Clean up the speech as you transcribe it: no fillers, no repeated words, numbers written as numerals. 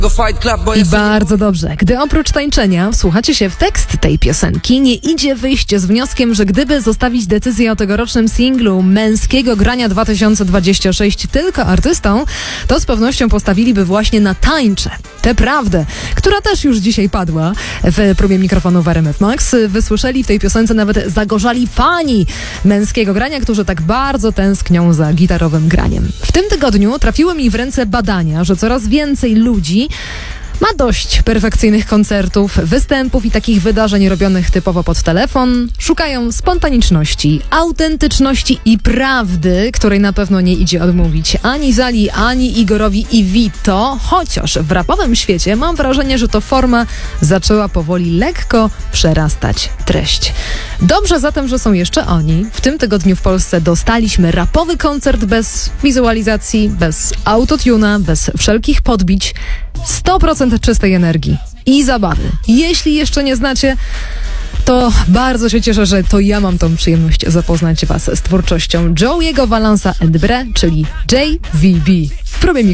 I bardzo dobrze. Gdy oprócz tańczenia wsłuchacie się w tekst tej piosenki, nie idzie wyjść z wnioskiem, że gdyby zostawić decyzję o tegorocznym singlu Męskiego Grania 2026 tylko artystom, to z pewnością postawiliby właśnie na Tańczę. Tę prawdę, która też już dzisiaj padła w próbie mikrofonu w RMF Max. Wysłyszeli w tej piosence nawet zagorzali fani Męskiego Grania, którzy tak bardzo tęsknią za gitarowym graniem. W tym tygodniu trafiły mi w ręce badania, że coraz więcej ludzi ma dość perfekcyjnych koncertów, występów i takich wydarzeń robionych typowo pod telefon. Szukają spontaniczności, autentyczności i prawdy, której na pewno nie idzie odmówić ani Zali, ani Igorowi i Vito, chociaż w rapowym świecie mam wrażenie, że to forma zaczęła powoli lekko przerastać treść. Dobrze zatem, że są jeszcze oni. W tym tygodniu w Polsce dostaliśmy rapowy koncert bez wizualizacji, bez autotuna, bez wszelkich podbić. 100% czystej energii i zabawy. Jeśli jeszcze nie znacie, to bardzo się cieszę, że to ja mam tą przyjemność zapoznać Was z twórczością Joey'ego Valansa and Bre, czyli JVB. W próbie